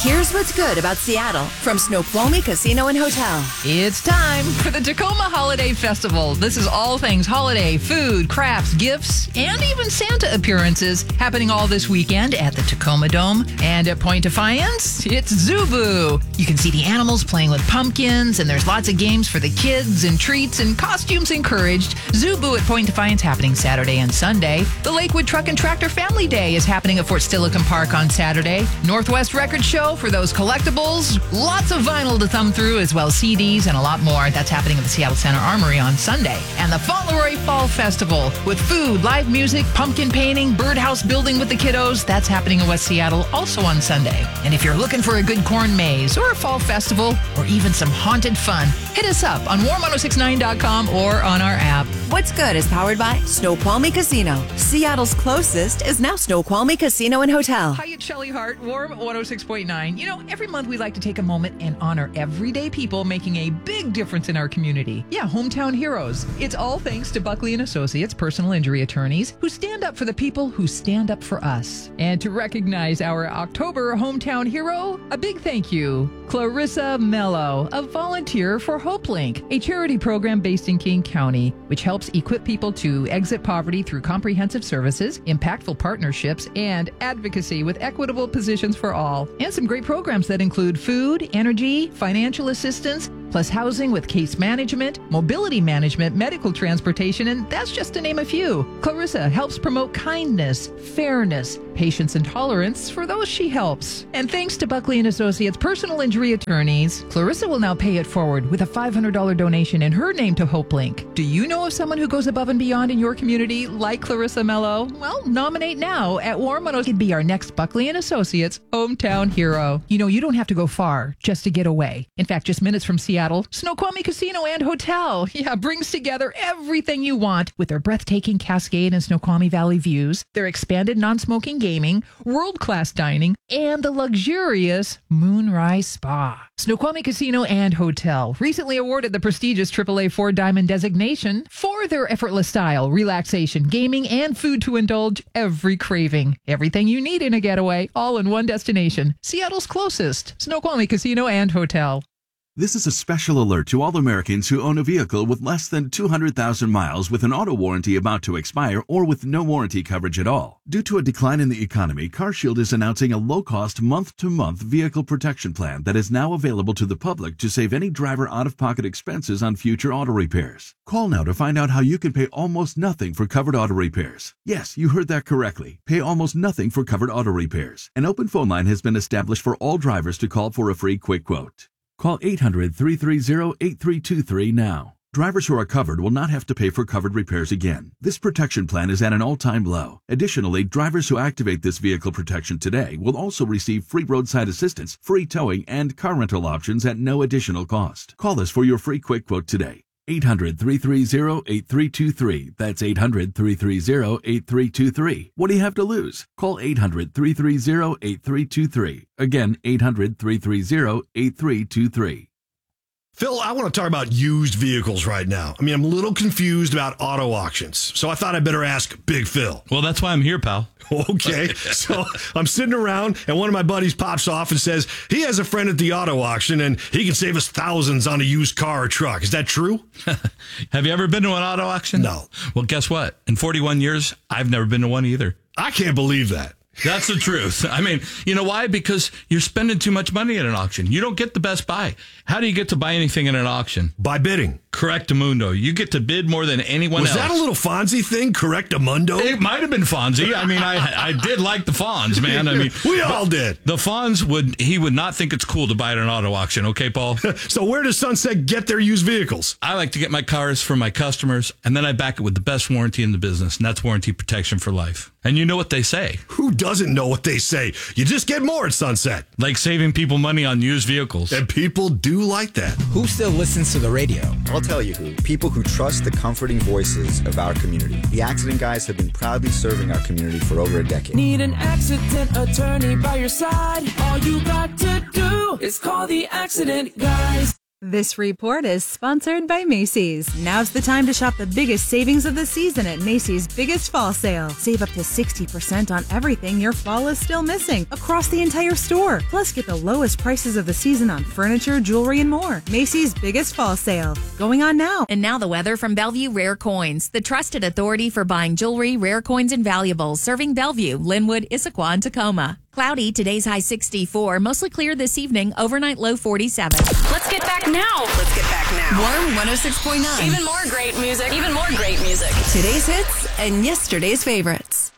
Here's what's good about Seattle from Snoqualmie Casino and Hotel. It's time for the Tacoma Holiday Festival. This is all things holiday, food, crafts, gifts, and even Santa appearances happening all this weekend at the Tacoma Dome. And at Point Defiance, it's Zubu. You can see the animals playing with pumpkins, and there's lots of games for the kids and treats and costumes encouraged. Zubu at Point Defiance happening Saturday and Sunday. The Lakewood Truck and Tractor Family Day is happening at Fort Steilacoom Park on Saturday. Northwest Record Show for those collectibles. Lots of vinyl to thumb through, as well as CDs and a lot more. That's happening at the Seattle Center Armory on Sunday. And the Fauntleroy Fall Festival with food, live music, pumpkin painting, birdhouse building with the kiddos. That's happening in West Seattle also on Sunday. And if you're looking for a good corn maze or a fall festival or even some haunted fun, hit us up on warm1069.com or on our app. What's Good is powered by Snoqualmie Casino. Seattle's closest is now Snoqualmie Casino and Hotel. Hi, it's Shelley Hart, Warm 106.9. You know, every month we like to take a moment and honor everyday people making a big difference in our community. Yeah, hometown heroes. It's all thanks to Buckley & Associates personal injury attorneys who stand up for the people who stand up for us. And to recognize our October hometown hero, a big thank you, Clarissa Mello, a volunteer for HopeLink, a charity program based in King County, which helps equip people to exit poverty through comprehensive services, impactful partnerships, and advocacy with equitable positions for all. And some great programs that include food, energy, financial assistance, plus housing with case management, mobility management, medical transportation, and that's just to name a few. Clarissa helps promote kindness, fairness, patience, and tolerance for those she helps. And thanks to Buckley & Associates personal injury attorneys, Clarissa will now pay it forward with a $500 donation in her name to HopeLink. Do you know of someone who goes above and beyond in your community like Clarissa Mello? Well, nominate now at Warm 106 could be our next Buckley & Associates hometown hero. You know, you don't have to go far just to get away. In fact, just minutes from Seattle, Snoqualmie Casino and Hotel, brings together everything you want with their breathtaking Cascade and Snoqualmie Valley views, their expanded non-smoking gaming, world-class dining, and the luxurious Moonrise Spa. Snoqualmie Casino and Hotel recently awarded the prestigious AAA 4 Diamond designation for their effortless style, relaxation, gaming, and food to indulge every craving. Everything you need in a getaway, all in one destination. Seattle's closest, Snoqualmie Casino and Hotel. This is a special alert to all Americans who own a vehicle with less than 200,000 miles with an auto warranty about to expire or with no warranty coverage at all. Due to a decline in the economy, CarShield is announcing a low-cost month-to-month vehicle protection plan that is now available to the public to save any driver out-of-pocket expenses on future auto repairs. Call now to find out how you can pay almost nothing for covered auto repairs. Yes, you heard that correctly. Pay almost nothing for covered auto repairs. An open phone line has been established for all drivers to call for a free quick quote. Call 800-330-8323 now. Drivers who are covered will not have to pay for covered repairs again. This protection plan is at an all-time low. Additionally, drivers who activate this vehicle protection today will also receive free roadside assistance, free towing, and car rental options at no additional cost. Call us for your free quick quote today. 800-330-8323. That's 800-330-8323. What do you have to lose? Call 800-330-8323. Again, 800-330-8323. Phil, I want to talk about used vehicles right now. I mean, I'm a little confused about auto auctions, so I thought I'd better ask Big Phil. Well, that's why I'm here, pal. Okay, so I'm sitting around, and one of my buddies pops off and says he has a friend at the auto auction, and he can save us thousands on a used car or truck. Is that true? Have you ever been to an auto auction? No. Well, guess what? In 41 years, I've never been to one either. I can't believe that. That's the truth. I mean, you know why? Because you're spending too much money at an auction. You don't get the best buy. How do you get to buy anything at an auction? By bidding. Correctamundo. You get to bid more than anyone else. Was that a little Fonzie thing, Correctamundo? It might have been Fonzie. I mean, I did like the Fonz, man. I mean, we all did. The Fonz would not think it's cool to buy at an auto auction, okay, Paul? So where does Sunset get their used vehicles? I like to get my cars from my customers, and then I back it with the best warranty in the business, and that's warranty protection for life. And you know what they say. Who doesn't know what they say? You just get more at Sunset. Like saving people money on used vehicles. And people do like that. Who still listens to the radio? I'll tell you who. People who trust the comforting voices of our community. The Accident Guys have been proudly serving our community for over a decade. Need an accident attorney by your side? All you got to do is call the Accident Guys. This report is sponsored by Macy's. Now's the time to shop the biggest savings of the season at Macy's Biggest Fall Sale. Save up to 60% on everything your fall is still missing across the entire store. Plus, get the lowest prices of the season on furniture, jewelry, and more. Macy's Biggest Fall Sale. Going on now. And now the weather from Bellevue Rare Coins, the trusted authority for buying jewelry, rare coins, and valuables, serving Bellevue, Linwood, Issaquah, and Tacoma. Cloudy, today's high 64. Mostly clear this evening, overnight low 47. Let's get back now. Warm 106.9. Even more great music. Today's hits and yesterday's favorites.